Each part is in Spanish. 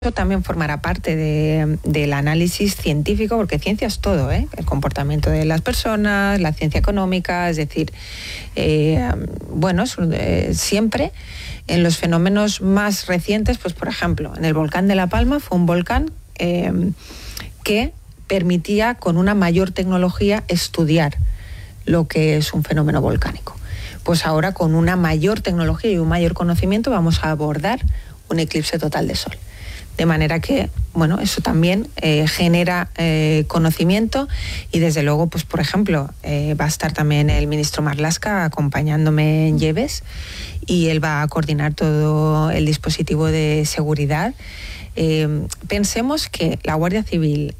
Eso también formará parte del análisis científico, porque ciencia es todo, el comportamiento de las personas, la ciencia económica, es decir, siempre en los fenómenos más recientes, pues por ejemplo, en el volcán de La Palma fue un volcán que permitía con una mayor tecnología estudiar lo que es un fenómeno volcánico. Pues ahora con una mayor tecnología y un mayor conocimiento vamos a abordar un eclipse total de sol. De manera que, eso también genera conocimiento y desde luego, pues por ejemplo, va a estar también el ministro Marlaska acompañándome en Lleves y él va a coordinar todo el dispositivo de seguridad. Pensemos que la Guardia Civil,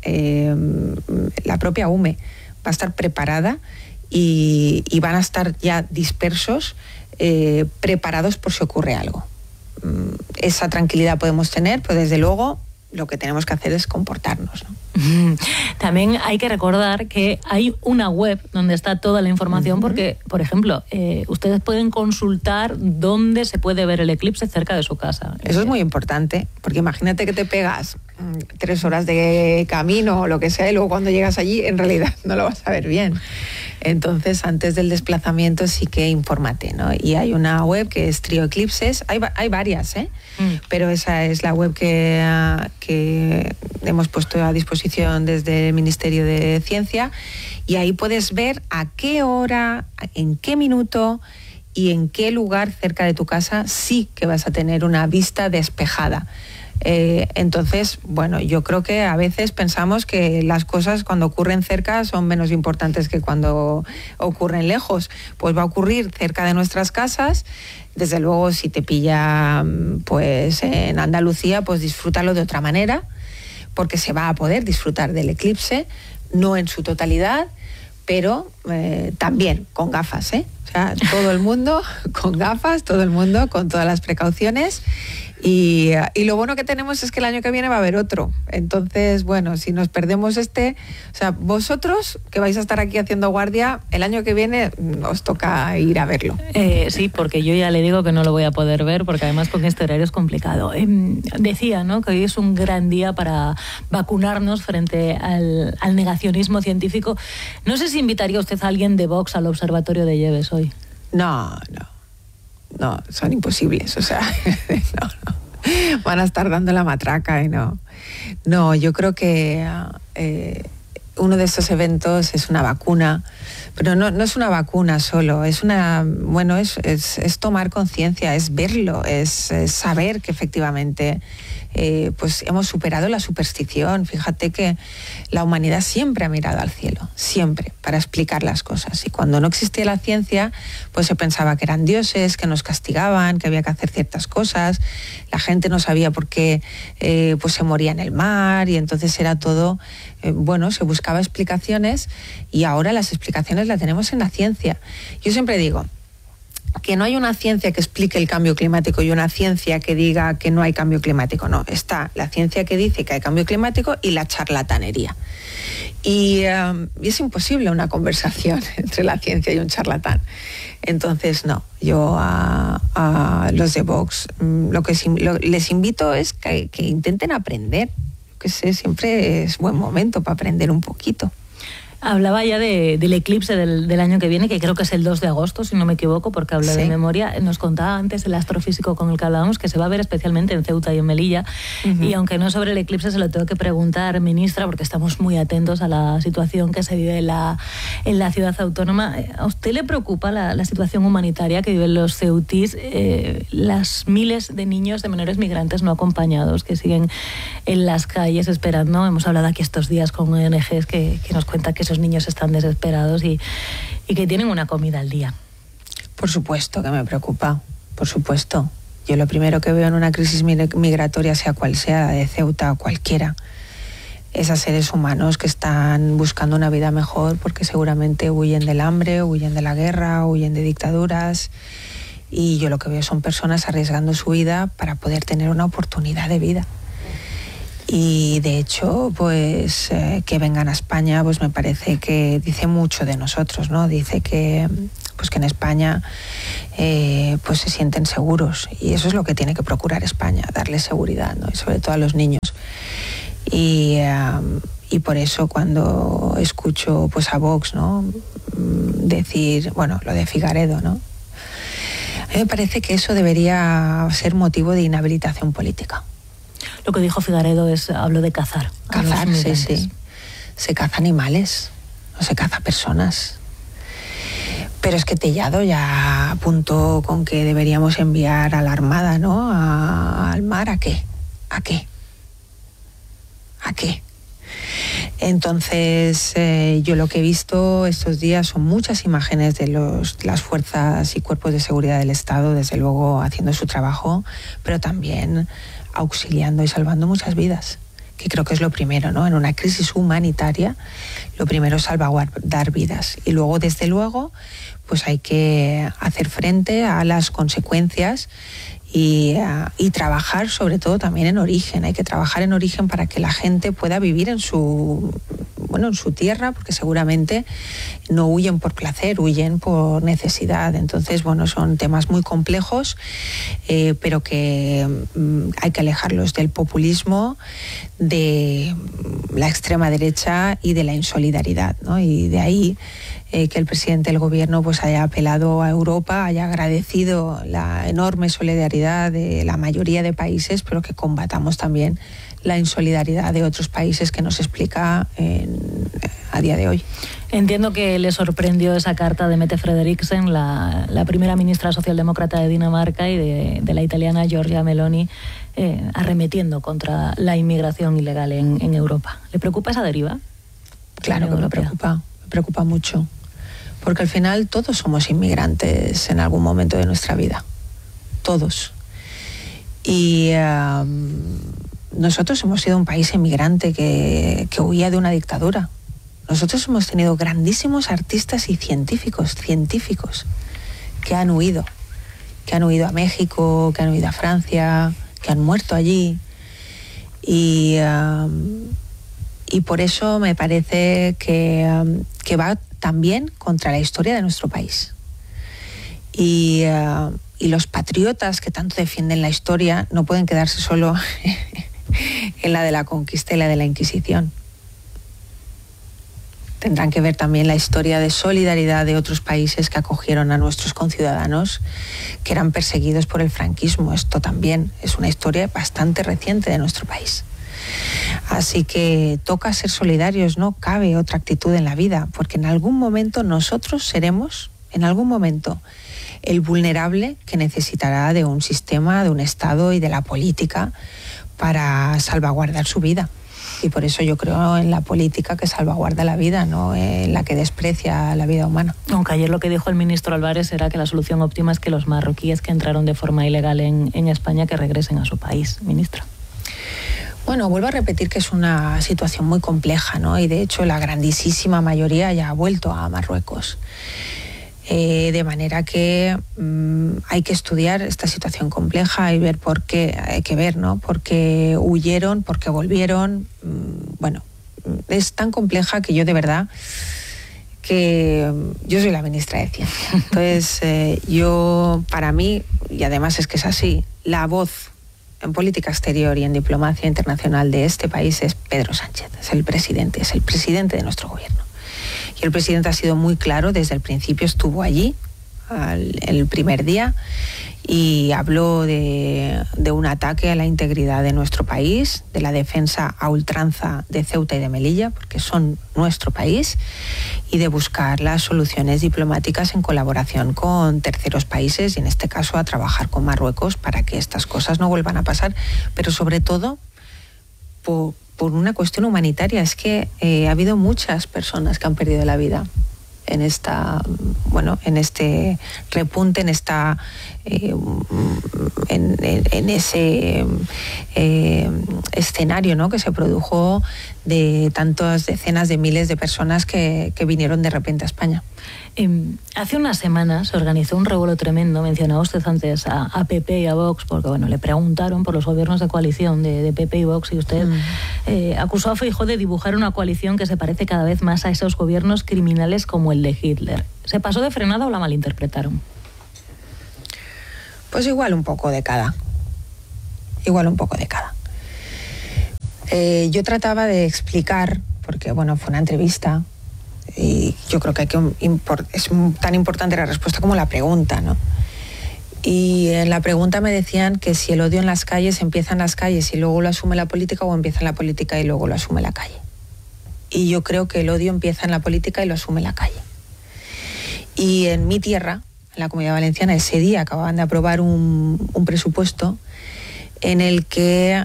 la propia UME, va a estar preparada y van a estar ya dispersos, preparados por si ocurre algo. Esa tranquilidad podemos tener, pero desde luego lo que tenemos que hacer es comportarnos, ¿no? También hay que recordar que hay una web donde está toda la información, porque, por ejemplo, ustedes pueden consultar dónde se puede ver el eclipse cerca de su casa. Eso es muy importante, porque imagínate que te pegas 3 horas de camino o lo que sea, y luego cuando llegas allí, en realidad no lo vas a ver bien. Entonces, antes del desplazamiento sí que infórmate, ¿no? Y hay una web que es Trio Eclipses, hay varias, pero esa es la web que hemos puesto a disposición desde el Ministerio de Ciencia, y ahí puedes ver a qué hora, en qué minuto y en qué lugar cerca de tu casa sí que vas a tener una vista despejada. Entonces, yo creo que a veces pensamos que las cosas cuando ocurren cerca son menos importantes que cuando ocurren lejos. Pues va a ocurrir cerca de nuestras casas. Desde luego, si te pilla pues en Andalucía, pues disfrútalo de otra manera, porque se va a poder disfrutar del eclipse, no en su totalidad, pero también con gafas, O sea, todo el mundo con gafas, todo el mundo con todas las precauciones. Y lo bueno que tenemos es que el año que viene va a haber otro. Entonces, si nos perdemos vosotros que vais a estar aquí haciendo guardia, el año que viene os toca ir a verlo. Sí, porque yo ya le digo que no lo voy a poder ver, porque además con este horario es complicado. Decía, ¿no?, que hoy es un gran día para vacunarnos frente al negacionismo científico. No sé si invitaría usted a alguien de Vox al Observatorio de Lleves hoy. No, son imposibles, no. Van a estar dando la matraca y no. No, yo creo que uno de estos eventos es una vacuna, pero no es una vacuna solo, es es tomar conciencia, es verlo, es saber que efectivamente pues hemos superado la superstición. Fíjate que la humanidad siempre ha mirado al cielo, siempre, para explicar las cosas. Y cuando no existía la ciencia, pues se pensaba que eran dioses, que nos castigaban, que había que hacer ciertas cosas. La gente no sabía por qué pues se moría en el mar, y entonces era todo, se buscaba explicaciones, y ahora las explicaciones las tenemos en la ciencia. Yo siempre digo que no hay una ciencia que explique el cambio climático y una ciencia que diga que no hay cambio climático. No, está la ciencia que dice que hay cambio climático y la charlatanería. Y es imposible una conversación entre la ciencia y un charlatán. Entonces, no, yo a los de Vox les invito es que intenten aprender. Que siempre es buen momento para aprender un poquito. Hablaba ya del eclipse del año que viene, que creo que es el 2 de agosto, si no me equivoco, porque hablo de memoria. Nos contaba antes el astrofísico con el que hablábamos que se va a ver especialmente en Ceuta y en Melilla. Y aunque no sobre el eclipse, se lo tengo que preguntar, ministra, porque estamos muy atentos a la situación que se vive en la ciudad autónoma. ¿A usted le preocupa la situación humanitaria que viven los ceutís, las miles de niños, de menores migrantes no acompañados que siguen en las calles esperando? Hemos hablado aquí estos días con ONGs que nos cuentan que esos niños están desesperados y que tienen una comida al día. Por supuesto que me preocupa, por supuesto. Yo lo primero que veo en una crisis migratoria, sea cual sea, la de Ceuta o cualquiera, es a seres humanos que están buscando una vida mejor porque seguramente huyen del hambre, huyen de la guerra, huyen de dictaduras, y yo lo que veo son personas arriesgando su vida para poder tener una oportunidad de vida. Y de hecho, pues que vengan a España, pues me parece que dice mucho de nosotros, ¿no? Dice que pues que en España pues se sienten seguros, y eso es lo que tiene que procurar España, darles seguridad, ¿no? Y sobre todo a los niños. Y por eso cuando escucho pues a Vox, ¿no?, decir, bueno, lo de Figaredo, ¿no?, a mí me parece que eso debería ser motivo de inhabilitación política. Lo que dijo Figaredo habló de cazar. Cazar, sí. Se caza animales, no se caza personas. Pero es que Tellado ya apuntó con que deberíamos enviar a la Armada, ¿no?, al mar. ¿A qué? ¿A qué? ¿A qué? Entonces, yo lo que he visto estos días son muchas imágenes de las fuerzas y cuerpos de seguridad del Estado, desde luego haciendo su trabajo, pero también auxiliando y salvando muchas vidas, que creo que es lo primero, ¿no? En una crisis humanitaria, lo primero es salvaguardar vidas. Y luego, desde luego, pues hay que hacer frente a las consecuencias y trabajar sobre todo también en origen. Hay que trabajar en origen para que la gente pueda vivir en su tierra, porque seguramente no huyen por placer, huyen por necesidad. Entonces, bueno, son temas muy complejos, pero que hay que alejarlos del populismo, de la extrema derecha y de la insolidaridad, ¿no? Y de ahí que el presidente del gobierno pues haya apelado a Europa, haya agradecido la enorme solidaridad de la mayoría de países, pero que combatamos también la insolidaridad de otros países que nos explica a día de hoy. Entiendo que le sorprendió esa carta de Mette Frederiksen, la primera ministra socialdemócrata de Dinamarca, y de la italiana Giorgia Meloni, arremetiendo contra la inmigración ilegal en Europa. ¿Le preocupa esa deriva? Claro que me preocupa mucho. Porque al final todos somos inmigrantes en algún momento de nuestra vida. Todos. Y nosotros hemos sido un país inmigrante que huía de una dictadura. Nosotros hemos tenido grandísimos artistas y científicos que han huido a México, que han huido a Francia, que han muerto allí. Y por eso me parece que va también contra la historia de nuestro país. Y los patriotas que tanto defienden la historia no pueden quedarse solo en la de la conquista y la de la Inquisición. Tendrán que ver también la historia de solidaridad de otros países que acogieron a nuestros conciudadanos que eran perseguidos por el franquismo. Esto también es una historia bastante reciente de nuestro país. Así que toca ser solidarios, no cabe otra actitud en la vida, porque en algún momento nosotros seremos, el vulnerable que necesitará de un sistema, de un Estado y de la política para salvaguardar su vida. Y por eso yo creo en la política que salvaguarda la vida, no en la que desprecia la vida humana. Aunque ayer lo que dijo el ministro Álvarez era que la solución óptima es que los marroquíes que entraron de forma ilegal en España que regresen a su país, ministra. Bueno, vuelvo a repetir que es una situación muy compleja, ¿no? Y de hecho la grandísima mayoría ya ha vuelto a Marruecos. De manera que hay que estudiar esta situación compleja y ver por qué, hay que ver, ¿no? Por qué huyeron, por qué volvieron. Bueno, es tan compleja que yo de verdad que yo soy la ministra de Ciencia. Entonces, para mí, y además es que es así, la voz en política exterior y en diplomacia internacional de este país es Pedro Sánchez, es el presidente de nuestro gobierno. Y el presidente ha sido muy claro desde el principio, estuvo allí el primer día y habló de un ataque a la integridad de nuestro país, de la defensa a ultranza de Ceuta y de Melilla, porque son nuestro país, y de buscar las soluciones diplomáticas en colaboración con terceros países, y en este caso a trabajar con Marruecos para que estas cosas no vuelvan a pasar, pero sobre todo por una cuestión humanitaria. Es que ha habido muchas personas que han perdido la vida en este repunte, en ese escenario, ¿no?, que se produjo de tantas decenas de miles de personas que vinieron de repente a España. Hace unas semanas se organizó un revuelo tremendo, mencionaba usted antes a PP y a Vox, porque bueno, le preguntaron por los gobiernos de coalición de PP y Vox, y usted acusó a Feijóo de dibujar una coalición que se parece cada vez más a esos gobiernos criminales como el de Hitler. ¿Se pasó de frenada o la malinterpretaron? Pues igual un poco de cada. Yo trataba de explicar, porque bueno, fue una entrevista y yo creo que es tan importante la respuesta como la pregunta, ¿no? Y en la pregunta me decían que si el odio en las calles empieza en las calles y luego lo asume la política, o empieza en la política y luego lo asume la calle. Y yo creo que el odio empieza en la política y lo asume la calle. Y en mi tierra, en la Comunidad Valenciana, ese día acababan de aprobar un presupuesto en el que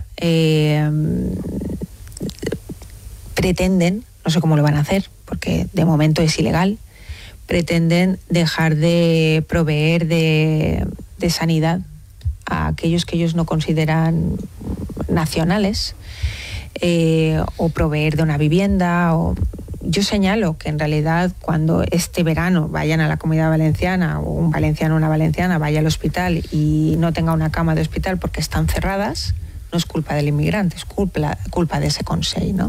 pretenden, no sé cómo lo van a hacer, porque de momento es ilegal, pretenden dejar de proveer de sanidad a aquellos que ellos no consideran nacionales, o proveer de una vivienda. Yo señalo que en realidad cuando este verano vayan a la Comunidad Valenciana, o un valenciano o una valenciana vaya al hospital y no tenga una cama de hospital porque están cerradas, no es culpa del inmigrante, es culpa de ese Consell, ¿no?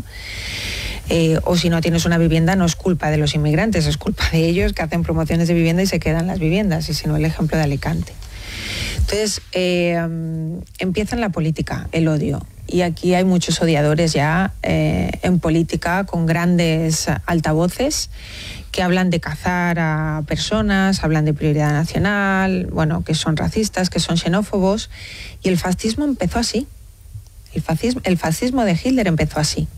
O si no tienes una vivienda, no es culpa de los inmigrantes, es culpa de ellos que hacen promociones de vivienda y se quedan las viviendas, y si no el ejemplo de Alicante. Entonces, empieza en la política el odio, y aquí hay muchos odiadores ya en política, con grandes altavoces que hablan de cazar a personas, hablan de prioridad nacional, bueno, que son racistas, que son xenófobos, y el fascismo empezó así. El fascismo de Hitler empezó así.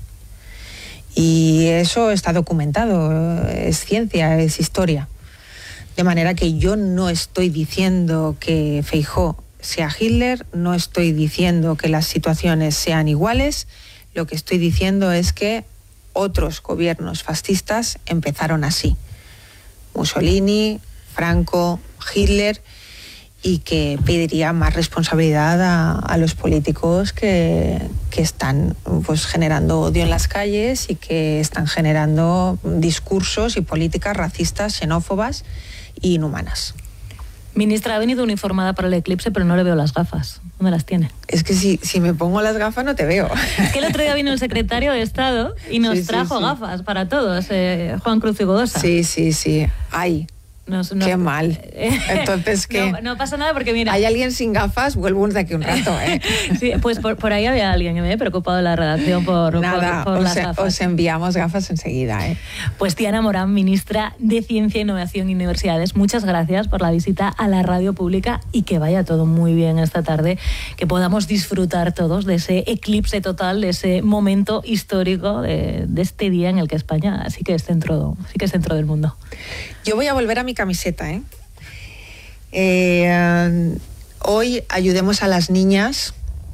Y eso está documentado, es ciencia, es historia. De manera que yo no estoy diciendo que Feijóo sea Hitler, no estoy diciendo que las situaciones sean iguales, lo que estoy diciendo es que otros gobiernos fascistas empezaron así. Mussolini, Franco, Hitler, y que pediría más responsabilidad a los políticos que están pues generando odio en las calles y que están generando discursos y políticas racistas, xenófobas e inhumanas. Ministra, ha venido uniformada para el eclipse, pero no le veo las gafas. ¿Dónde las tiene? Es que si me pongo las gafas no te veo. Es que el otro día vino el secretario de Estado y nos trajo gafas para todos, Juan Cruz Figodosa. Sí. Ay. Qué mal. Entonces, ¿qué? No pasa nada porque, mira... ¿Hay alguien sin gafas? Vuelvo de aquí un rato, ¿eh? Sí, pues por ahí había alguien que me había preocupado en la redacción por las gafas. Os enviamos gafas enseguida, ¿eh? Pues Diana Morán, ministra de Ciencia, Innovación y Universidades, muchas gracias por la visita a la radio pública y que vaya todo muy bien esta tarde, que podamos disfrutar todos de ese eclipse total, de ese momento histórico de este día en el que España sí que es centro del mundo. Yo voy a volver a mi camiseta, hoy ayudemos a las niñas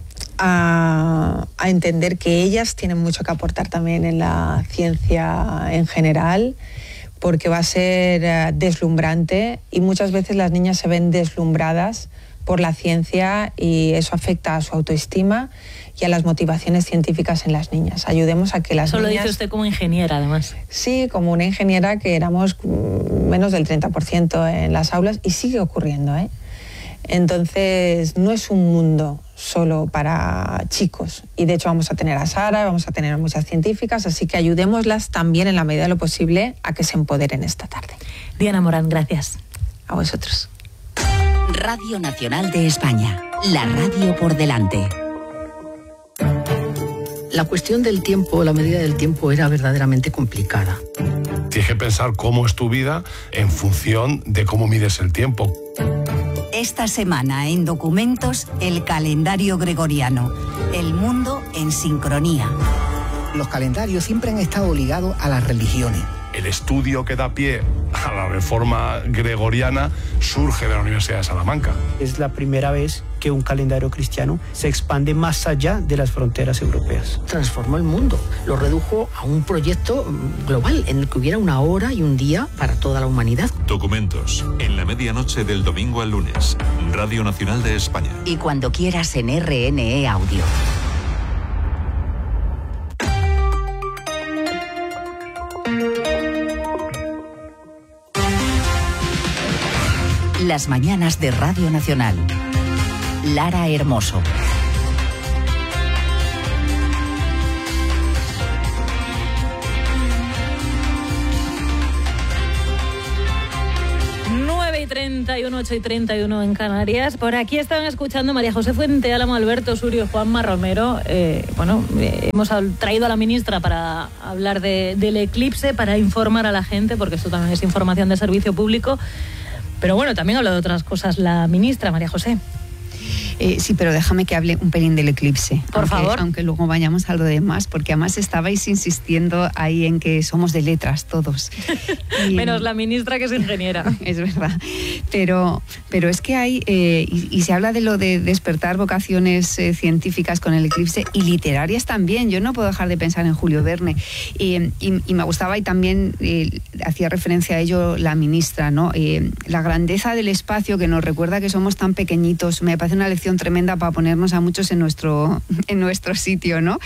a entender que ellas tienen mucho que aportar también en la ciencia en general, porque va a ser deslumbrante, y muchas veces las niñas se ven deslumbradas por la ciencia y eso afecta a su autoestima y a las motivaciones científicas en las niñas. Ayudemos a que las niñas... Eso lo dice usted como ingeniera, además. Sí, como una ingeniera, que éramos menos del 30% en las aulas, y sigue ocurriendo, ¿eh? Entonces, no es un mundo solo para chicos, y de hecho vamos a tener a Sara, vamos a tener a muchas científicas, así que ayudémoslas también en la medida de lo posible a que se empoderen esta tarde. Diana Morán, gracias. A vosotros. Radio Nacional de España, la radio por delante. La cuestión del tiempo, la medida del tiempo, era verdaderamente complicada. Tienes que pensar cómo es tu vida en función de cómo mides el tiempo. Esta semana en Documentos, el calendario gregoriano. El mundo en sincronía. Los calendarios siempre han estado ligados a las religiones. El estudio que da pie a la reforma gregoriana surge de la Universidad de Salamanca. Es la primera vez que un calendario cristiano se expande más allá de las fronteras europeas. Transformó el mundo, lo redujo a un proyecto global en el que hubiera una hora y un día para toda la humanidad. Documentos, en la medianoche del domingo al lunes, Radio Nacional de España. Y cuando quieras en RNE Audio. Las mañanas de Radio Nacional. Lara Hermoso. 8:31, 8:31 en Canarias. Por aquí estaban escuchando María José Fuente, Álamo, Alberto Surio, Juanma Romero. Hemos traído a la ministra para hablar del eclipse, para informar a la gente, porque esto también es información de servicio público. Pero bueno, también habla de otras cosas la ministra, María José. Sí, pero déjame que hable un pelín del eclipse. Por favor. Aunque luego vayamos a lo demás, porque además estabais insistiendo ahí en que somos de letras todos. Menos la ministra, que es ingeniera. Es verdad. Pero es que hay, y se habla de lo de despertar vocaciones científicas con el eclipse y literarias también. Yo no puedo dejar de pensar en Julio Verne. Y me gustaba, y también hacía referencia a ello la ministra, ¿no? La grandeza del espacio, que nos recuerda que somos tan pequeñitos. Me parece una lección tremenda para ponernos a muchos en nuestro sitio, ¿no?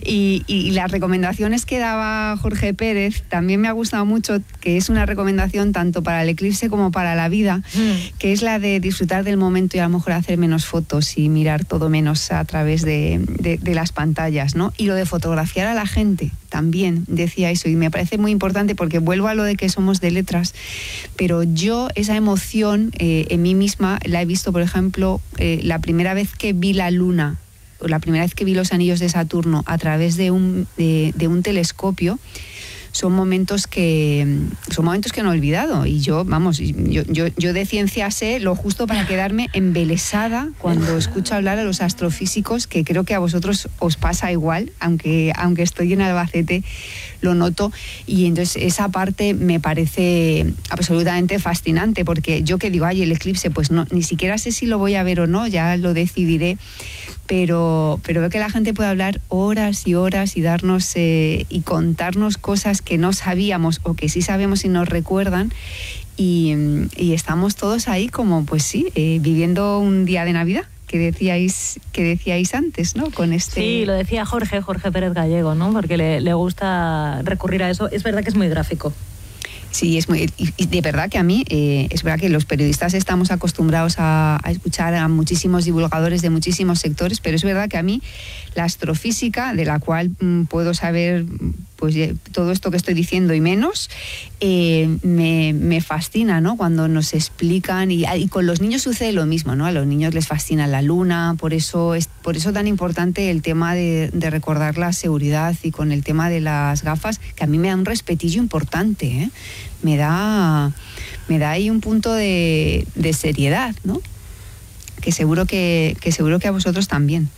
Y las recomendaciones que daba Jorge Pérez también me ha gustado mucho, que es una recomendación tanto para el eclipse como para la vida, que es la de disfrutar del momento y a lo mejor hacer menos fotos y mirar todo menos a través de las pantallas, ¿no? Y lo de fotografiar a la gente también decía eso, y me parece muy importante, porque vuelvo a lo de que somos de letras, pero yo esa emoción en mí misma la he visto, por ejemplo, la primera vez que vi la luna, o la primera vez que vi los anillos de Saturno a través de un telescopio. Son momentos que no he olvidado, y yo de ciencia sé lo justo para quedarme embelesada cuando escucho hablar a los astrofísicos, que creo que a vosotros os pasa igual, aunque estoy en Albacete, lo noto, y entonces esa parte me parece absolutamente fascinante, porque yo que digo, ay, el eclipse, pues no, ni siquiera sé si lo voy a ver o no, ya lo decidiré. Pero veo que la gente puede hablar horas y horas y darnos y contarnos cosas que no sabíamos o que sí sabemos y nos recuerdan, y estamos todos ahí como, pues sí, viviendo un día de Navidad que decíais antes, ¿no? Con este... Sí, lo decía Jorge Pérez Gallego, ¿no? Porque le gusta recurrir a eso. Es verdad que es muy gráfico. Sí, es muy, y de verdad que a mí, es verdad que los periodistas estamos acostumbrados a escuchar a muchísimos divulgadores de muchísimos sectores, pero es verdad que a mí la astrofísica, de la cual puedo saber pues todo esto que estoy diciendo y menos, me fascina, ¿no? Cuando nos explican, y con los niños sucede lo mismo, ¿no? A los niños les fascina la luna, por eso tan importante el tema de recordar la seguridad, y con el tema de las gafas, que a mí me da un respetillo importante, ¿eh? Me da ahí un punto de seriedad, ¿no? Que seguro que a vosotros también.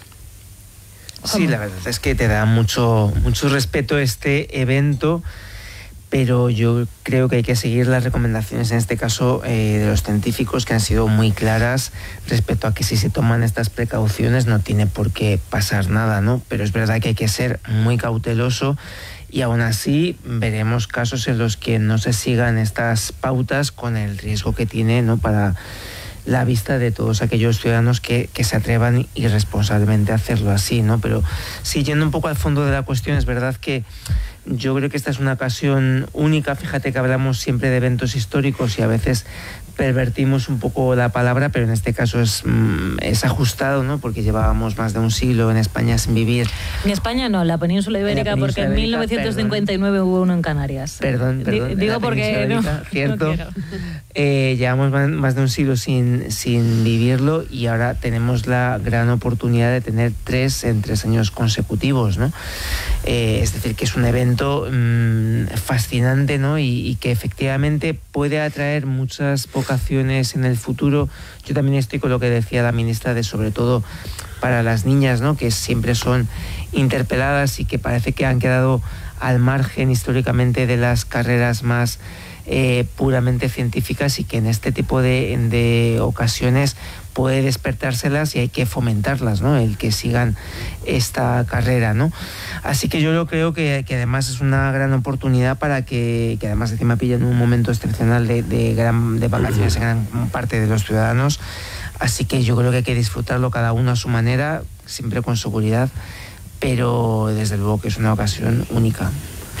Sí, la verdad es que te da mucho respeto este evento, pero yo creo que hay que seguir las recomendaciones, en este caso de los científicos, que han sido muy claras respecto a que si se toman estas precauciones no tiene por qué pasar nada, ¿no? Pero es verdad que hay que ser muy cauteloso, y aún así veremos casos en los que no se sigan estas pautas, con el riesgo que tiene, ¿no?, para la vista de todos aquellos ciudadanos que se atrevan irresponsablemente a hacerlo así, ¿no? Pero sí, yendo un poco al fondo de la cuestión, es verdad que yo creo que esta es una ocasión única. Fíjate que hablamos siempre de eventos históricos y a veces pervertimos un poco la palabra, pero en este caso es ajustado, ¿no? Porque llevábamos más de un siglo en España sin vivir. En España no, en la península ibérica, porque en 1959 hubo uno en Canarias. Perdón. Digo porque no, cierto. No llevamos más de un siglo sin vivirlo, y ahora tenemos la gran oportunidad de tener 3 en 3 años consecutivos, ¿no? Es decir, que es un evento fascinante, ¿no? Y que efectivamente puede atraer muchas vocaciones en el futuro. Yo también estoy con lo que decía la ministra, de sobre todo para las niñas, ¿no?, que siempre son interpeladas y que parece que han quedado al margen históricamente de las carreras más puramente científicas, y que en este tipo de ocasiones puede despertárselas y hay que fomentarlas, ¿no?, el que sigan esta carrera, ¿no? Así que yo creo que además es una gran oportunidad para que además encima pillan un momento excepcional de vacaciones en gran parte de los ciudadanos. Así que yo creo que hay que disfrutarlo cada uno a su manera, siempre con seguridad, pero desde luego que es una ocasión única.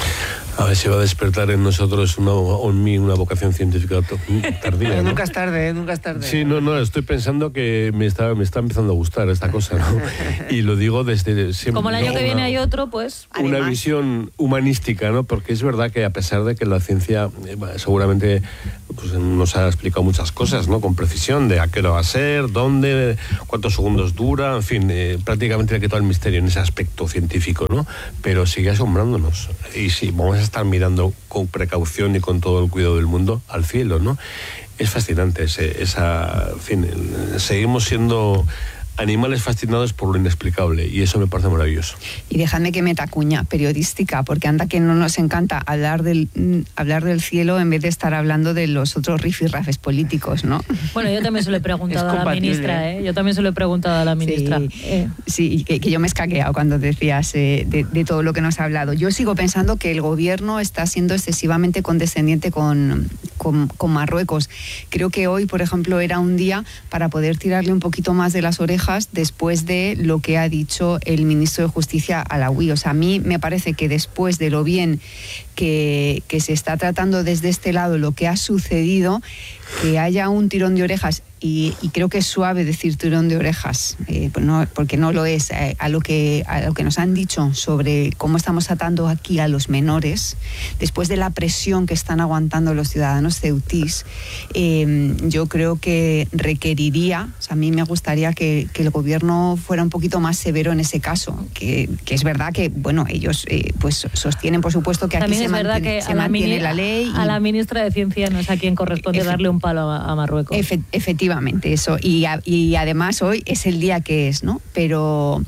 A ver si va a despertar en nosotros una vocación científica tardía, ¿no? Nunca es tarde, nunca es tarde. Sí, no, estoy pensando que me está empezando a gustar esta cosa, ¿no? Y lo digo desde siempre. Como el año que viene hay otro, pues... Una visión humanística, ¿no? Porque es verdad que a pesar de que la ciencia seguramente pues nos ha explicado muchas cosas, ¿no? Con precisión de a qué hora va a ser, dónde, cuántos segundos dura, en fin, prácticamente le ha quitado el misterio en ese aspecto científico, ¿no? Pero sigue asombrándonos. Y sí, vamos a estar mirando con precaución y con todo el cuidado del mundo al cielo, ¿no? Es fascinante en fin, seguimos siendo animales fascinados por lo inexplicable, y eso me parece maravilloso. Y dejadme que meta cuña periodística, porque anda que no nos encanta hablar del cielo en vez de estar hablando de los otros rifirrafes políticos, ¿no? Bueno, yo también se lo he preguntado a la ministra, ¿eh? Yo también se lo he preguntado a la ministra. Sí, que yo me he escaqueado cuando decías de todo lo que nos ha hablado. Yo sigo pensando que el gobierno está siendo excesivamente condescendiente con Marruecos. Creo que hoy, por ejemplo, era un día para poder tirarle un poquito más de las orejas después de lo que ha dicho el ministro de Justicia Alaoui. O sea, a mí me parece que después de lo bien que se está tratando desde este lado lo que ha sucedido, que haya un tirón de orejas, y creo que es suave decir tirón de orejas, porque no lo es, a lo que nos han dicho sobre cómo estamos tratando aquí a los menores, después de la presión que están aguantando los ciudadanos ceutís, yo creo que requeriría, o sea, a mí me gustaría que el gobierno fuera un poquito más severo en ese caso, que es verdad que, bueno, ellos pues sostienen, por supuesto, que aquí se mantiene la ley. A la ministra de Ciencia no es a quien corresponde darle un palo a Marruecos. Efectivamente, eso. Y además hoy es el día que es, ¿no? Pero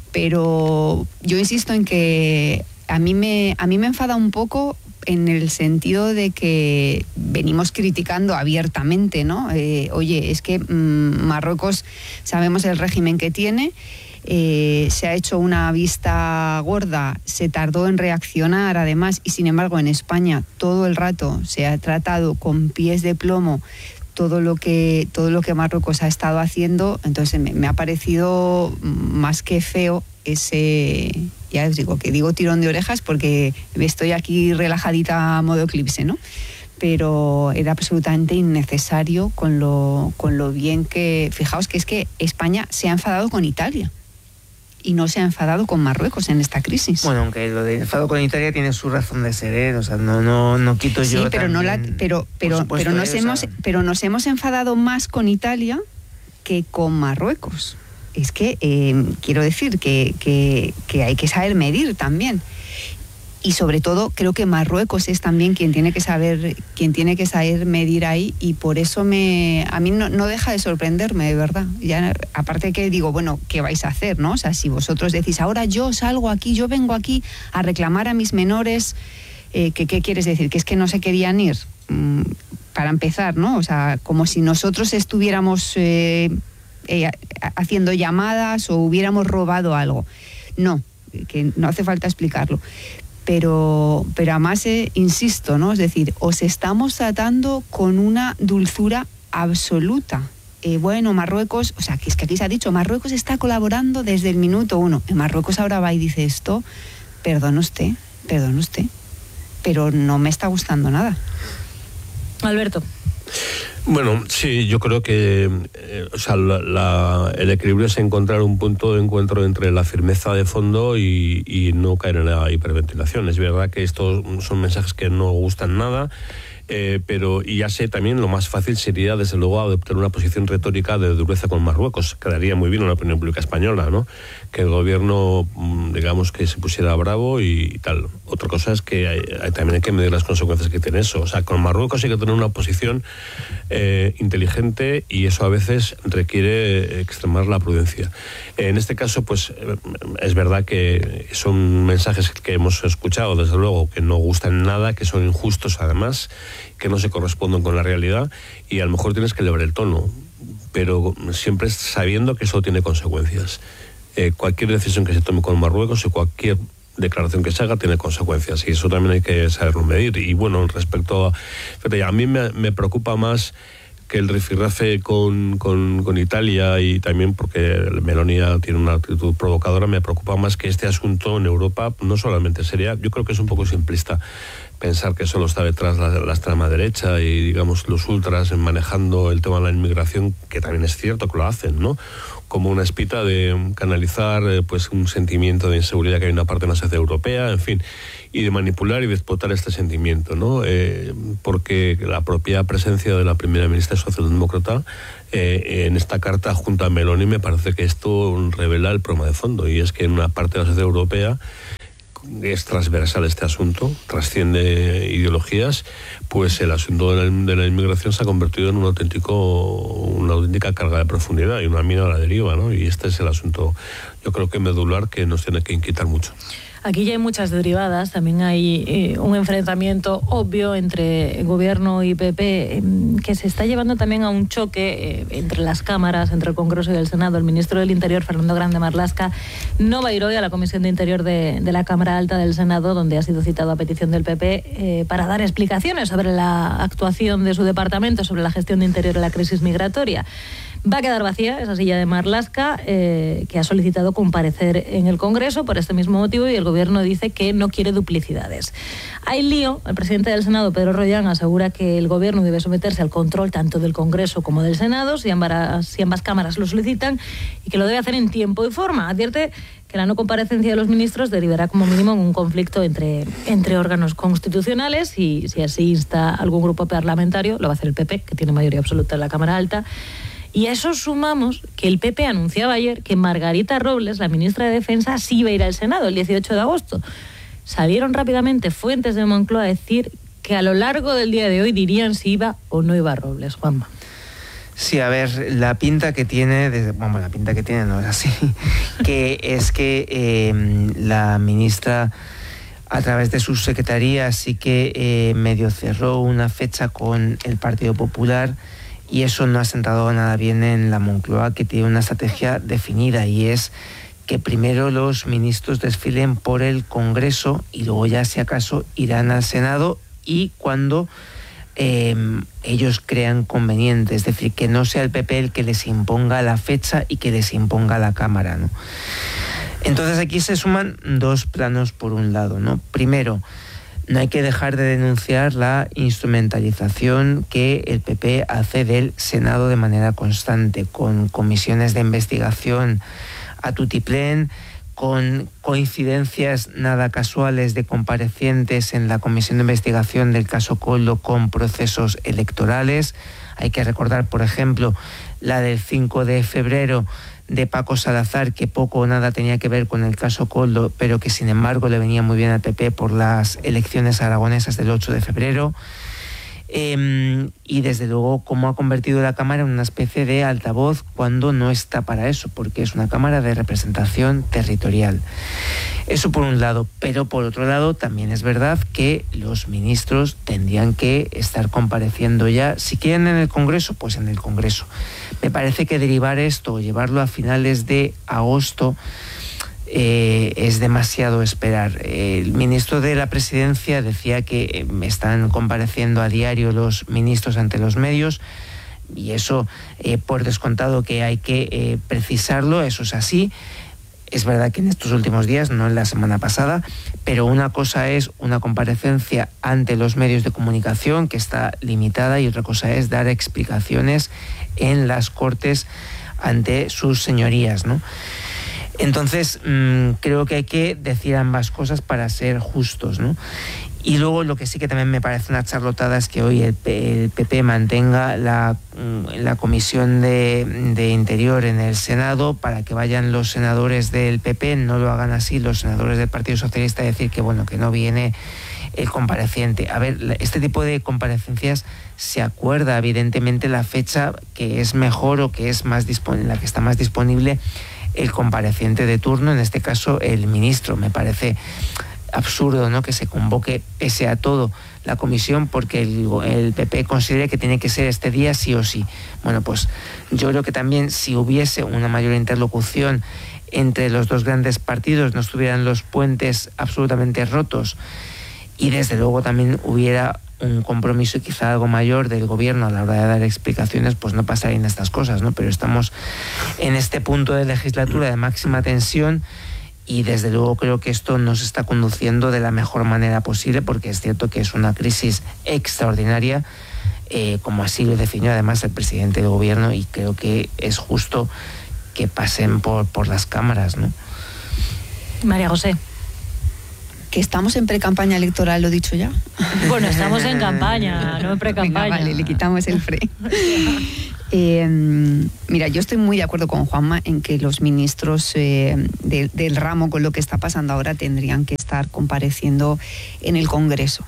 yo insisto en que a mí me enfada un poco en el sentido de que venimos criticando abiertamente, ¿no? Oye, es que Marruecos, sabemos el régimen que tiene, se ha hecho una vista gorda, se tardó en reaccionar además, y sin embargo en España todo el rato se ha tratado con pies de plomo todo lo que Marruecos ha estado haciendo. Entonces me ha parecido más que feo ese, ya os digo, que digo tirón de orejas porque estoy aquí relajadita a modo eclipse, ¿no? Pero era absolutamente innecesario con lo bien que... Fijaos que es que España se ha enfadado con Italia y no se ha enfadado con Marruecos en esta crisis. Bueno, aunque lo de enfado con Italia tiene su razón de ser, ¿eh? O sea, no quito yo. Sí, pero también, pero nos hemos enfadado más con Italia que con Marruecos. Es que quiero decir que hay que saber medir también. Y sobre todo creo que Marruecos es también quien tiene que saber medir ahí, y por eso a mí no deja de sorprenderme, de verdad. Ya, aparte que digo, bueno, ¿qué vais a hacer, no? O sea, si vosotros decís, ahora yo salgo aquí, yo vengo aquí a reclamar a mis menores, ¿qué quieres decir? ¿Que es que no se querían ir? Para empezar, ¿no? O sea, como si nosotros estuviéramos haciendo llamadas o hubiéramos robado algo. No, que no hace falta explicarlo. Pero además, insisto, ¿no? Es decir, os estamos tratando con una dulzura absoluta. Bueno, Marruecos, o sea, que es que aquí se ha dicho, Marruecos está colaborando desde el minuto 1. En Marruecos ahora va y dice esto, perdone usted, pero no me está gustando nada. Alberto. Bueno, sí, yo creo que el equilibrio es encontrar un punto de encuentro entre la firmeza de fondo y no caer en la hiperventilación. Es verdad que estos son mensajes que no gustan nada, pero y ya sé también lo más fácil sería desde luego adoptar una posición retórica de dureza con Marruecos. Quedaría muy bien en la opinión pública española, ¿no? Que el gobierno, digamos, que se pusiera bravo y tal. Otra cosa es que también hay que medir las consecuencias que tiene eso. O sea, con Marruecos hay que tener una posición inteligente, y eso a veces requiere extremar la prudencia. En este caso, pues es verdad que son mensajes que hemos escuchado, desde luego, que no gustan nada, que son injustos además, que no se corresponden con la realidad, y a lo mejor tienes que elevar el tono, pero siempre sabiendo que eso tiene consecuencias. Cualquier decisión que se tome con Marruecos y cualquier declaración que se haga tiene consecuencias, y eso también hay que saberlo medir. Y bueno, respecto a mí me preocupa más que el rifirrafe con Italia, y también porque Meloni tiene una actitud provocadora, me preocupa más que este asunto en Europa no solamente sería, yo creo que es un poco simplista, pensar que solo está detrás la extrema derecha y, digamos, los ultras manejando el tema de la inmigración, que también es cierto que lo hacen, ¿no? Como una espita de canalizar pues un sentimiento de inseguridad que hay en una parte de la sociedad europea, en fin, y de manipular y de explotar este sentimiento, ¿no? Porque la propia presencia de la primera ministra socialdemócrata en esta carta junto a Meloni, me parece que esto revela el problema de fondo, y es que en una parte de la sociedad europea es transversal este asunto, trasciende ideologías, pues el asunto de la inmigración se ha convertido en una auténtica carga de profundidad y una mina a la deriva, ¿no? Y este es el asunto, yo creo que medular, que nos tiene que inquietar mucho. Aquí ya hay muchas derivadas, también hay un enfrentamiento obvio entre gobierno y PP que se está llevando también a un choque entre las cámaras, entre el Congreso y el Senado. El ministro del Interior, Fernando Grande Marlaska, no va a ir hoy a la Comisión de Interior de la Cámara Alta del Senado, donde ha sido citado a petición del PP para dar explicaciones sobre la actuación de su departamento, sobre la gestión de Interior en la crisis migratoria. Va a quedar vacía esa silla de Marlaska, que ha solicitado comparecer en el Congreso por este mismo motivo, y el Gobierno dice que no quiere duplicidades. Hay lío. El presidente del Senado, Pedro Rollán, asegura que el Gobierno debe someterse al control tanto del Congreso como del Senado, si ambas cámaras lo solicitan, y que lo debe hacer en tiempo y forma. Advierte que la no comparecencia de los ministros derivará como mínimo en un conflicto entre órganos constitucionales, y si así insta algún grupo parlamentario, lo va a hacer el PP, que tiene mayoría absoluta en la Cámara Alta. Y a eso sumamos que el PP anunciaba ayer que Margarita Robles, la ministra de Defensa, sí iba a ir al Senado el 18 de agosto. Salieron rápidamente fuentes de Moncloa a decir que a lo largo del día de hoy dirían si iba o no iba Robles. Juanma. Sí, a ver, la pinta que tiene, la pinta que tiene no es así, que es que la ministra, a través de su secretaría, sí que medio cerró una fecha con el Partido Popular, y eso no ha sentado nada bien en la Moncloa, que tiene una estrategia definida, y es que primero los ministros desfilen por el Congreso y luego ya, si acaso, irán al Senado, y cuando ellos crean conveniente, es decir, que no sea el PP el que les imponga la fecha y que les imponga la Cámara, ¿no? Entonces aquí se suman dos planos por un lado, ¿no? Primero, no hay que dejar de denunciar la instrumentalización que el PP hace del Senado de manera constante, con comisiones de investigación a tutiplén, con coincidencias nada casuales de comparecientes en la comisión de investigación del caso Koldo con procesos electorales. Hay que recordar, por ejemplo, la del 5 de febrero de Paco Salazar, que poco o nada tenía que ver con el caso Koldo, pero que sin embargo le venía muy bien al PP por las elecciones aragonesas del 8 de febrero. Y desde luego cómo ha convertido la Cámara en una especie de altavoz cuando no está para eso, porque es una Cámara de representación territorial. Eso por un lado, pero por otro lado también es verdad que los ministros tendrían que estar compareciendo ya, si quieren en el Congreso, pues en el Congreso. Me parece que derivar esto o llevarlo a finales de agosto es demasiado esperar. El ministro de la Presidencia decía que están compareciendo a diario los ministros ante los medios, y eso por descontado que hay que precisarlo, eso es así. Es verdad que en estos últimos días, no en la semana pasada, pero una cosa es una comparecencia ante los medios de comunicación, que está limitada, y otra cosa es dar explicaciones en las Cortes ante sus señorías, ¿no? Entonces, creo que hay que decir ambas cosas para ser justos, ¿no? Y luego lo que sí que también me parece una charlotada es que hoy el PP mantenga la Comisión de Interior en el Senado para que vayan los senadores del PP, no lo hagan así los senadores del Partido Socialista, decir que bueno, que no viene el compareciente. A ver, este tipo de comparecencias se acuerda evidentemente la fecha que es mejor o que es más la que está más disponible el compareciente de turno, en este caso el ministro. Me parece absurdo, ¿no?, que se convoque pese a todo la comisión porque el PP considere que tiene que ser este día sí o sí. Bueno, pues yo creo que también si hubiese una mayor interlocución entre los dos grandes partidos, no estuvieran los puentes absolutamente rotos, y desde luego también hubiera un compromiso quizá algo mayor del gobierno a la hora de dar explicaciones, pues no pasarían estas cosas, ¿no? Pero estamos en este punto de legislatura de máxima tensión, Y desde luego creo que esto no se está conduciendo de la mejor manera posible, porque es cierto que es una crisis extraordinaria, como así lo definió además el presidente del gobierno, y creo que es justo que pasen por las cámaras, ¿no? María José. Que estamos en pre-campaña electoral, ¿lo he dicho ya? Bueno, estamos en campaña, no en pre-campaña. Venga, vale, le quitamos el pre. Mira, yo estoy muy de acuerdo con Juanma en que los ministros del ramo, con lo que está pasando ahora, tendrían que estar compareciendo en el Congreso.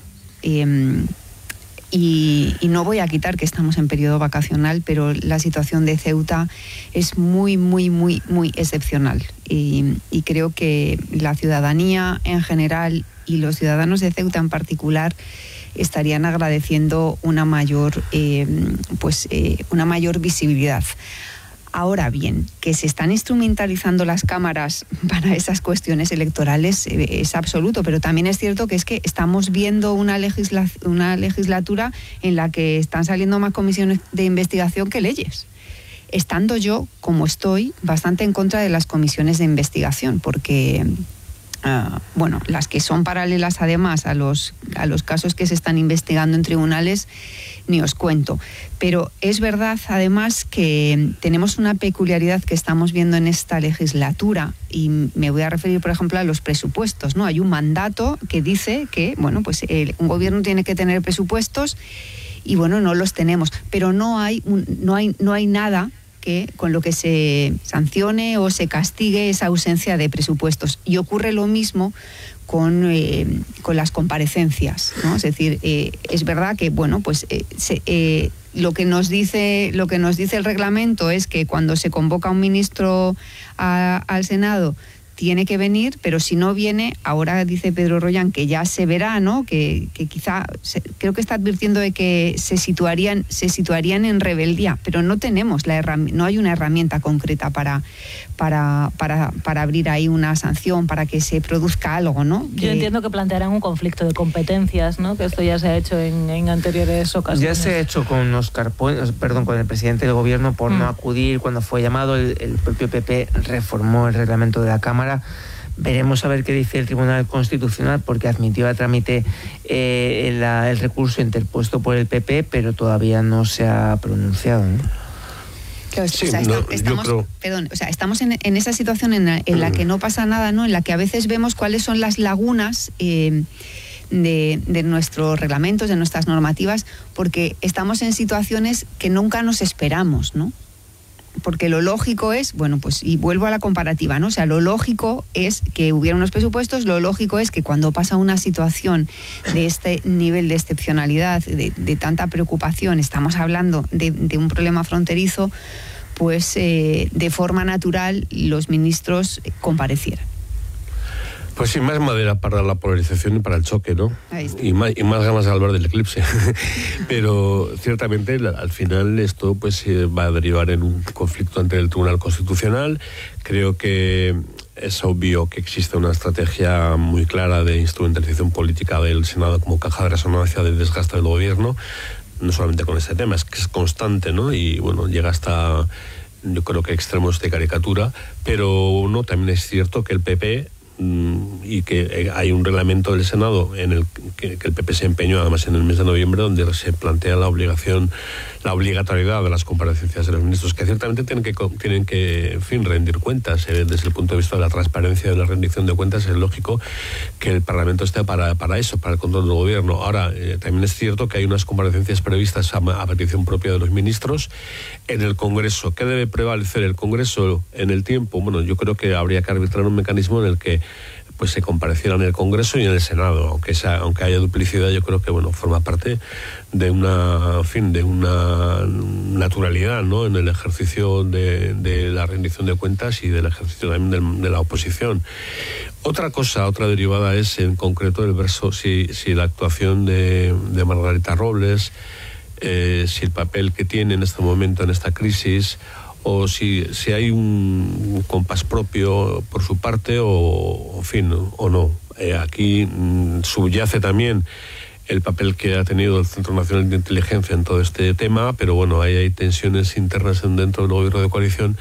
Y no voy a quitar que estamos en periodo vacacional, pero la situación de Ceuta es muy, muy, muy, muy excepcional. Y creo que la ciudadanía en general y los ciudadanos de Ceuta en particular estarían agradeciendo una mayor visibilidad. Ahora bien, que se están instrumentalizando las cámaras para esas cuestiones electorales es absoluto, pero también es cierto que estamos viendo una legislatura en la que están saliendo más comisiones de investigación que leyes. Estando yo, como estoy, bastante en contra de las comisiones de investigación, porque las que son paralelas además a los casos que se están investigando en tribunales, ni os cuento. Pero es verdad además que tenemos una peculiaridad que estamos viendo en esta legislatura, y me voy a referir por ejemplo a los presupuestos, ¿no? Hay un mandato que dice que un gobierno tiene que tener presupuestos, y no los tenemos, pero no hay nada con lo que se sancione o se castigue esa ausencia de presupuestos. Y ocurre lo mismo con las comparecencias, ¿no? Es decir, es verdad que lo que nos dice el reglamento es que cuando se convoca un ministro al Senado tiene que venir, pero si no viene, ahora dice Pedro Rollán que ya se verá, ¿no? Que quizá, creo que está advirtiendo de que se situarían en rebeldía, pero no tenemos no hay una herramienta concreta para abrir ahí una sanción, para que se produzca algo, ¿no? Yo entiendo que plantearán un conflicto de competencias, ¿no? Que esto ya se ha hecho en anteriores ocasiones. Ya se ha hecho con con el presidente del gobierno por no acudir cuando fue llamado. El propio PP reformó el reglamento de la Cámara. Veremos a ver qué dice el Tribunal Constitucional, porque admitió a trámite el recurso interpuesto por el PP, pero todavía no se ha pronunciado, ¿no? Claro, estamos en esa situación en la que no pasa nada, ¿no? En la que a veces vemos cuáles son las lagunas de nuestros reglamentos, de nuestras normativas, porque estamos en situaciones que nunca nos esperamos, ¿no? Porque lo lógico es, y vuelvo a la comparativa, ¿no? O sea, lo lógico es que hubiera unos presupuestos, lo lógico es que cuando pasa una situación de este nivel de excepcionalidad, de tanta preocupación, estamos hablando de un problema fronterizo, de forma natural los ministros comparecieran. Pues sin más madera para la polarización y para el choque, ¿no? Y más ganas de hablar del eclipse. Pero ciertamente al final esto va a derivar en un conflicto ante el Tribunal Constitucional. Creo que es obvio que existe una estrategia muy clara de instrumentalización política del Senado como caja de resonancia del desgaste del gobierno, no solamente con este tema, es que es constante, ¿no? Y llega hasta, yo creo que extremos de caricatura, pero también es cierto que el PP, y que hay un reglamento del Senado en el que el PP se empeñó además en el mes de noviembre, donde se plantea la obligatoriedad de las comparecencias de los ministros, que ciertamente tienen que rendir cuentas. Desde el punto de vista de la transparencia de la rendición de cuentas, es lógico que el Parlamento esté para eso, para el control del gobierno. Ahora, también es cierto que hay unas comparecencias previstas a petición propia de los ministros en el Congreso. ¿Qué debe prevalecer el Congreso en el tiempo? Yo creo que habría que arbitrar un mecanismo en el que se compareciera en el Congreso y en el Senado, aunque haya duplicidad. Yo creo que forma parte de una naturalidad, ¿no?, en el ejercicio de la rendición de cuentas y del ejercicio también de la oposición. Otra derivada es en concreto el verso, si la actuación de Margarita Robles, si el papel que tiene en este momento en esta crisis, o si hay un compás propio por su parte o no. Aquí subyace también el papel que ha tenido el Centro Nacional de Inteligencia en todo este tema, pero hay tensiones internas dentro del gobierno de coalición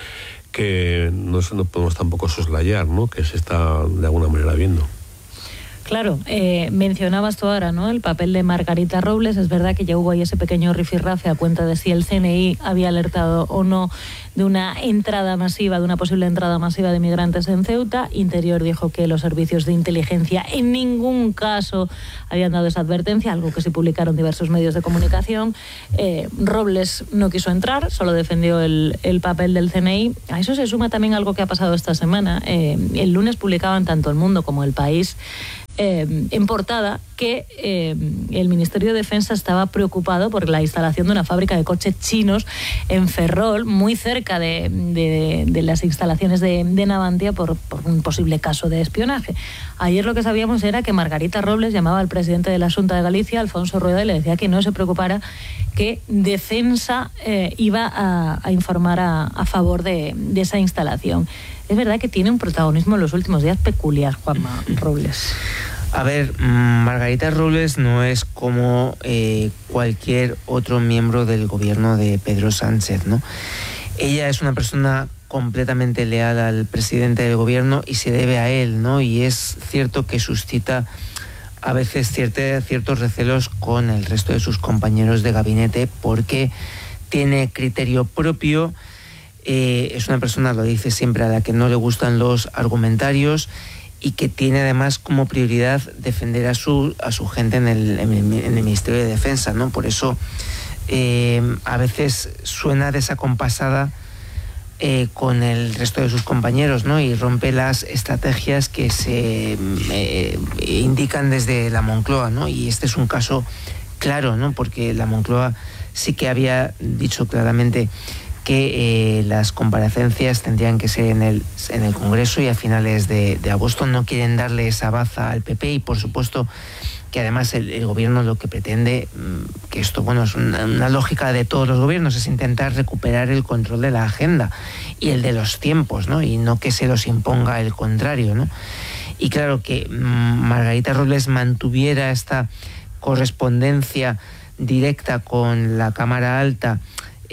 que no podemos tampoco soslayar, ¿no? Que se está de alguna manera viendo. Claro, mencionabas tú ahora, ¿no?, el papel de Margarita Robles. Es verdad que ya hubo ahí ese pequeño rifirrafe a cuenta de si el CNI había alertado o no de una entrada masiva, de una posible entrada masiva de migrantes en Ceuta. Interior dijo que los servicios de inteligencia en ningún caso habían dado esa advertencia, algo que sí publicaron diversos medios de comunicación. Robles no quiso entrar, solo defendió el papel del CNI. A eso se suma también algo que ha pasado esta semana. El lunes publicaban tanto El Mundo como El País en portada que el Ministerio de Defensa estaba preocupado por la instalación de una fábrica de coches chinos en Ferrol, muy cerca de las instalaciones de Navantia, por un posible caso de espionaje. Ayer lo que sabíamos era que Margarita Robles llamaba al presidente de la Xunta de Galicia, Alfonso Rueda, y le decía que no se preocupara, que Defensa iba a informar a favor de esa instalación. Es verdad que tiene un protagonismo en los últimos días peculiar, Juanma Robles. A ver, Margarita Robles no es como cualquier otro miembro del gobierno de Pedro Sánchez, ¿no? Ella es una persona completamente leal al presidente del gobierno y se debe a él, ¿no? Y es cierto que suscita a veces ciertos recelos con el resto de sus compañeros de gabinete, porque tiene criterio propio. Es una persona, lo dice siempre, a la que no le gustan los argumentarios y que tiene además como prioridad defender a su gente en el Ministerio de Defensa, ¿no? Por eso a veces suena desacompasada con el resto de sus compañeros, ¿no? Y rompe las estrategias que se indican desde la Moncloa, ¿no? Y este es un caso claro, ¿no? Porque la Moncloa sí que había dicho claramente que las comparecencias tendrían que ser en el Congreso y a finales de agosto. No quieren darle esa baza al PP y, por supuesto, que además el gobierno lo que pretende, que esto, bueno, es una lógica de todos los gobiernos, es intentar recuperar el control de la agenda y el de los tiempos, ¿no? Y no que se los imponga el contrario, ¿no? Y claro, que Margarita Robles mantuviera esta correspondencia directa con la Cámara Alta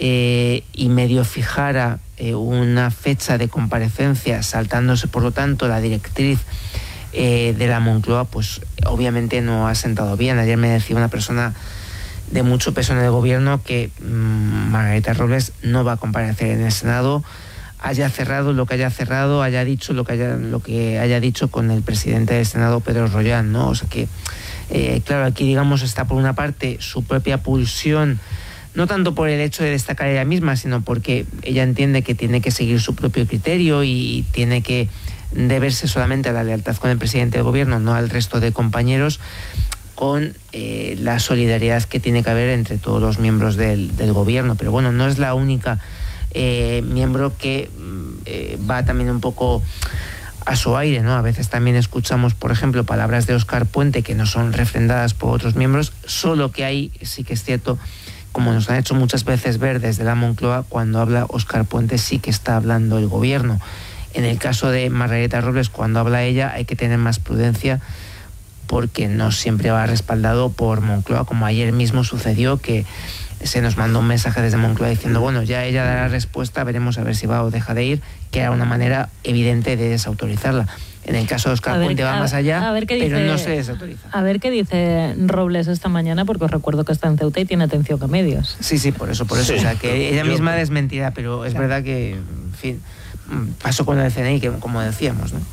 y medio fijara una fecha de comparecencia, saltándose por lo tanto la directriz de la Moncloa, pues obviamente no ha sentado bien. Ayer me decía una persona de mucho peso en el gobierno que Margarita Robles no va a comparecer en el Senado, haya cerrado lo que haya cerrado, haya dicho lo que haya dicho con el presidente del Senado, Pedro Rollán, ¿no? O sea que, claro, aquí digamos está por una parte su propia pulsión, no tanto por el hecho de destacar ella misma, sino porque ella entiende que tiene que seguir su propio criterio y tiene que deberse solamente a la lealtad con el presidente del gobierno, no al resto de compañeros, con la solidaridad que tiene que haber entre todos los miembros del gobierno. Pero bueno, no es la única miembro que va también un poco a su aire, ¿no? A veces también escuchamos, por ejemplo, palabras de Óscar Puente que no son refrendadas por otros miembros, solo que hay, sí que es cierto, como nos han hecho muchas veces ver desde la Moncloa, cuando habla Óscar Puente sí que está hablando el gobierno. En el caso de Margarita Robles, cuando habla ella, hay que tener más prudencia, porque no siempre va respaldado por Moncloa, como ayer mismo sucedió, que se nos mandó un mensaje desde Moncloa diciendo, bueno, ya ella dará respuesta, veremos a ver si va o deja de ir, que era una manera evidente de desautorizarla. En el caso de Óscar Puente va más allá, pero no se desautoriza. A ver qué dice Robles esta mañana, porque os recuerdo que está en Ceuta y tiene atención a medios. Sí, por eso. Sí. O sea, que ella misma desmentirá, pero es verdad que, en fin, pasó con el CNI, que como decíamos, ¿no?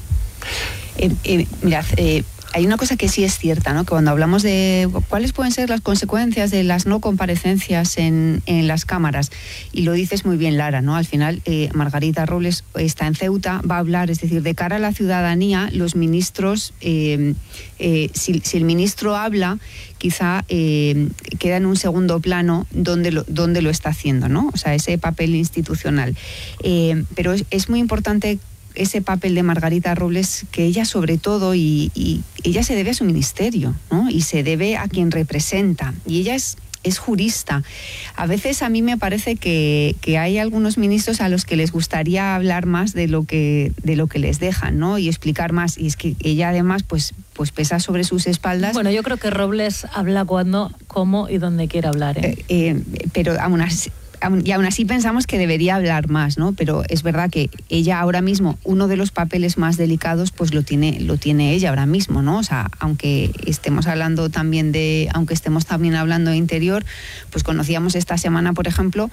Mirad, hay una cosa que sí es cierta, ¿no? Que cuando hablamos de cuáles pueden ser las consecuencias de las no comparecencias en las cámaras, y lo dices muy bien, Lara, ¿no? Al final, Margarita Robles está en Ceuta, va a hablar, es decir, de cara a la ciudadanía, los ministros, si el ministro habla, quizá queda en un segundo plano donde lo está haciendo, ¿no? O sea, ese papel institucional. Pero es muy importante ese papel de Margarita Robles, que ella sobre todo, y ella se debe a su ministerio, ¿no? Y se debe a quien representa, y ella es jurista. A veces a mí me parece que hay algunos ministros a los que les gustaría hablar más de lo que les dejan, ¿no? Y explicar más, y es que ella además pues pesa sobre sus espaldas. Bueno, yo creo que Robles habla cuando, cómo y donde quiera hablar, ¿eh? Pero aún así, y aún así pensamos que debería hablar más, ¿no? Pero es verdad que ella ahora mismo, uno de los papeles más delicados, pues lo tiene ella ahora mismo, ¿no? O sea, aunque estemos también hablando de interior, pues conocíamos esta semana, por ejemplo,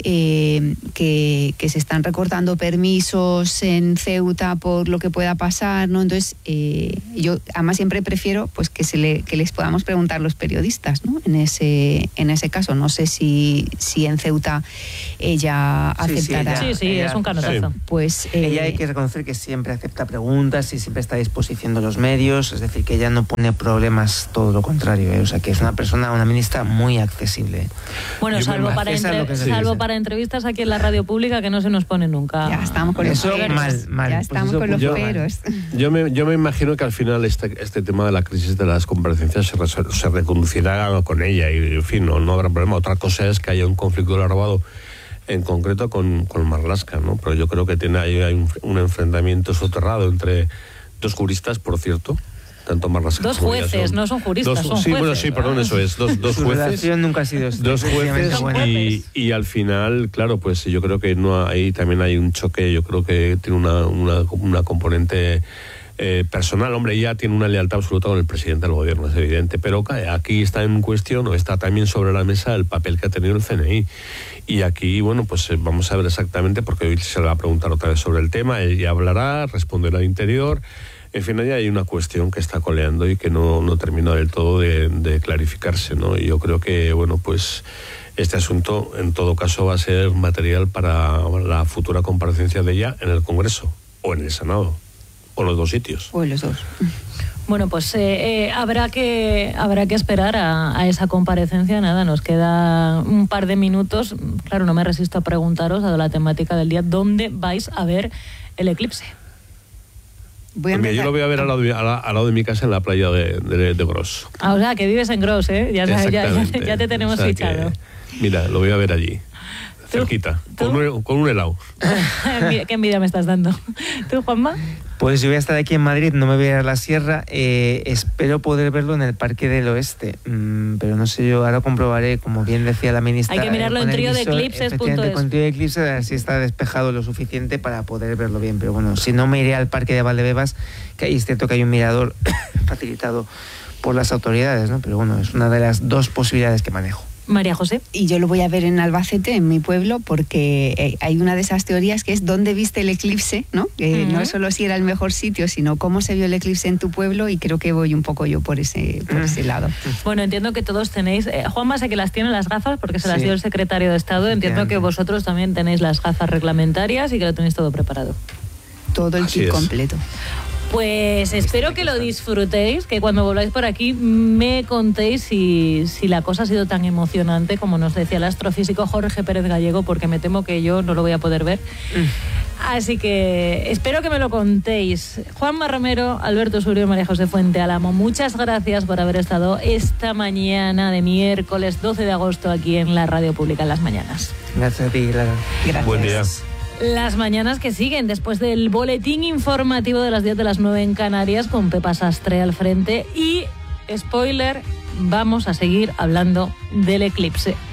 que se están recortando permisos en Ceuta por lo que pueda pasar, ¿no? Entonces, yo además siempre prefiero pues que les podamos preguntar los periodistas, ¿no? En ese caso, no sé si en Ceuta ella aceptará. Sí, es un canotazo. Sí. Pues ella hay que reconocer que siempre acepta preguntas y siempre está a disposición de los medios, es decir, que ella no pone problemas, todo lo contrario, o sea, que es una ministra muy accesible. Bueno, salvo para entrevistas aquí en la radio pública, que no se nos pone nunca. Ya estamos con los peros. Mal. Ya estamos con los peros. Yo me imagino que al final este tema de la crisis de las comparecencias se reconducirá con ella y, en fin, no habrá problema. Otra cosa es que haya un conflicto larvado en concreto con Marlaska, ¿no? Pero yo creo que hay un enfrentamiento soterrado entre dos juristas, por cierto, tanto Marlaska dos jueces, no son juristas, son sí, jueces. Bueno, sí, perdón, eso es, dos Su jueces. relación nunca ha sido Dos jueces y al final, claro, pues yo creo que ahí también hay un choque, yo creo que tiene una componente personal. Hombre, ella tiene una lealtad absoluta con el presidente del gobierno, es evidente, pero aquí está en cuestión, o está también sobre la mesa, el papel que ha tenido el CNI. Y aquí, bueno, pues vamos a ver exactamente, porque hoy se le va a preguntar otra vez sobre el tema, ella hablará, responderá al interior. En fin, ahí hay una cuestión que está coleando y que no termina del todo de clarificarse, ¿no? Y yo creo que, bueno, pues este asunto, en todo caso, va a ser material para la futura comparecencia de ella en el Congreso o en el Senado, o en los dos sitios. O en los dos. Bueno, pues habrá que esperar a esa comparecencia. Nada, nos queda un par de minutos. Claro, no me resisto a preguntaros, dado la temática del día, ¿dónde vais a ver el eclipse? Yo lo voy a ver al lado de mi casa, en la playa de Gros. O sea, que vives en Gros, ¿eh? Ya te tenemos fichado. Mira, lo voy a ver allí, cerquita, con un helado. Qué envidia me estás dando. ¿Tú, Juanma? Pues yo voy a estar aquí en Madrid, no me voy a ir a la sierra, espero poder verlo en el Parque del Oeste, pero no sé, yo ahora comprobaré, como bien decía la ministra. Hay que mirarlo en triodeeclipses.es. Con triodeeclipses, a ver si está despejado lo suficiente para poder verlo bien, pero bueno, si no me iré al Parque de Valdebebas, que ahí es cierto que hay un mirador facilitado por las autoridades, ¿no? Pero bueno, es una de las dos posibilidades que manejo. María José. Y yo lo voy a ver en Albacete, en mi pueblo, porque hay una de esas teorías que es dónde viste el eclipse, ¿no? No solo si era el mejor sitio, sino cómo se vio el eclipse en tu pueblo, y creo que voy un poco yo por ese lado. Bueno, entiendo que todos tenéis, Juanma sé que las tiene las gafas porque se las dio el secretario de Estado, entiendo que vosotros también tenéis las gafas reglamentarias y que lo tenéis todo preparado. Todo el kit completo. Pues espero que lo disfrutéis, que cuando volváis por aquí me contéis si la cosa ha sido tan emocionante como nos decía el astrofísico Jorge Pérez Gallego, porque me temo que yo no lo voy a poder ver. Así que espero que me lo contéis. Juanma Romero, Alberto Surio, María José Fuente Álamo, muchas gracias por haber estado esta mañana de miércoles 12 de agosto aquí en la Radio Pública en las mañanas. Gracias a ti, Clara. Gracias. Buen día. Las mañanas que siguen después del boletín informativo de las 10 de las 9 en Canarias, con Pepa Sastre al frente, y spoiler, vamos a seguir hablando del eclipse.